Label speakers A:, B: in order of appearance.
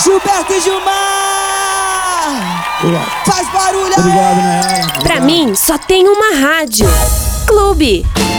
A: Gilberto e Gilmar!
B: Obrigado.
A: Faz barulho aí!
B: Obrigado, Nayara.
C: Pra mim, só tem uma rádio. Clube.